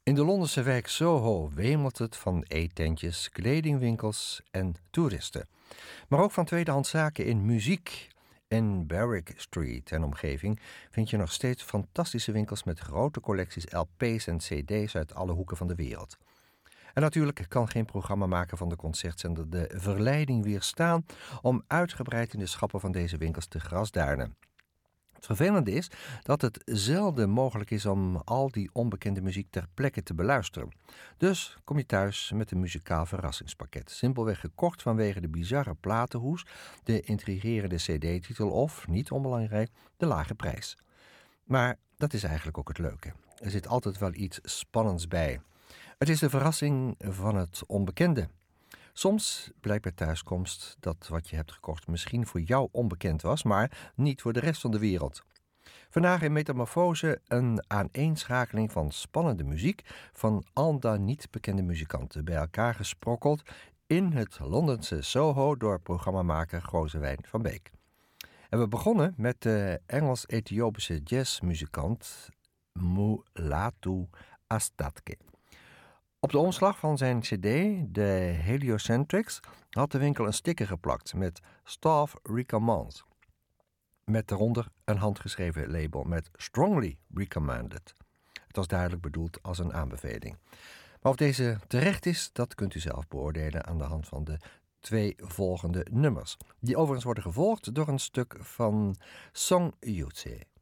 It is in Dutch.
In de Londense wijk Soho wemelt het van eetentjes, kledingwinkels en toeristen. Maar ook van tweedehands zaken in muziek. In Berwick Street en omgeving vind je nog steeds fantastische winkels met grote collecties LP's en CD's uit alle hoeken van de wereld. En natuurlijk kan geen programma maken van de concertzender de verleiding weerstaan om uitgebreid in de schappen van deze winkels te grasduinen. Het vervelende is dat het zelden mogelijk is om al die onbekende muziek ter plekke te beluisteren. Dus kom je thuis met een muzikaal verrassingspakket. Simpelweg gekocht vanwege de bizarre platenhoes, de intrigerende cd-titel of, niet onbelangrijk, de lage prijs. Maar dat is eigenlijk ook het leuke. Er zit altijd wel iets spannends bij. Het is de verrassing van het onbekende. Soms blijkt bij thuiskomst dat wat je hebt gekocht misschien voor jou onbekend was, maar niet voor de rest van de wereld. Vandaag in Metamorfose een aaneenschakeling van spannende muziek van al dan niet bekende muzikanten, bij elkaar gesprokkeld in het Londense Soho door programmamaker Gozewijn van Beek. En we begonnen met de Engels-Ethiopische jazzmuzikant Mulatu Astatke. Op de omslag van zijn cd, de Heliocentrics, had de winkel een sticker geplakt met Staff Recommends. Met daaronder een handgeschreven label met Strongly Recommended. Het was duidelijk bedoeld als een aanbeveling. Maar of deze terecht is, dat kunt u zelf beoordelen aan de hand van de 2 volgende nummers. Die overigens worden gevolgd door een stuk van Song Yutse.